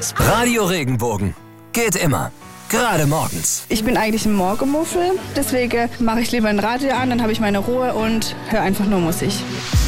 morgens. Radio Regenbogen. Geht immer. Gerade morgens. Ich bin eigentlich ein Morgenmuffel, deswegen mache ich lieber ein Radio an, dann habe ich meine Ruhe und höre einfach nur Musik.